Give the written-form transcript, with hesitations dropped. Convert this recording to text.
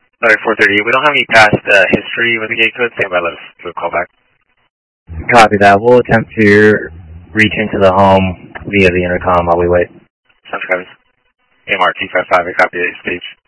All right, 438. We don't have any past history with the gate code. Stand by, let us do a call back. Copy that. We'll attempt to reach into the home via the intercom while we wait. Sounds good. AMR 255, I copy the stage.